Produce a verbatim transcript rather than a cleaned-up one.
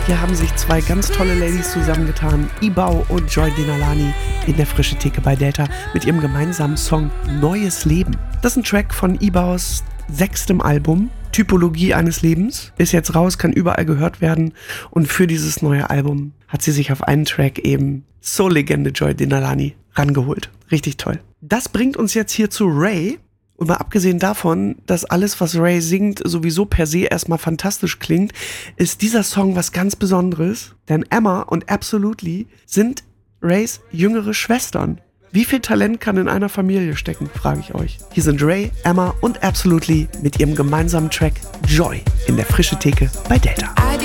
Hier haben sich zwei ganz tolle Ladies zusammengetan, Ibau und Joy Denalani, in der Frische Theke bei Delta mit ihrem gemeinsamen Song Neues Leben. Das ist ein Track von Ibaus sechstem Album, Typologie eines Lebens. Ist jetzt raus, kann überall gehört werden. Und für dieses neue Album hat sie sich auf einen Track eben Soul-Legende Joy Denalani rangeholt. Richtig toll. Das bringt uns jetzt hier zu Ray. Und mal abgesehen davon, dass alles, was Ray singt, sowieso per se erstmal fantastisch klingt, ist dieser Song was ganz Besonderes. Denn Emma und Absolutely sind Rays jüngere Schwestern. Wie viel Talent kann in einer Familie stecken, frage ich euch. Hier sind Ray, Emma und Absolutely mit ihrem gemeinsamen Track Joy in der Frische Theke bei Delta.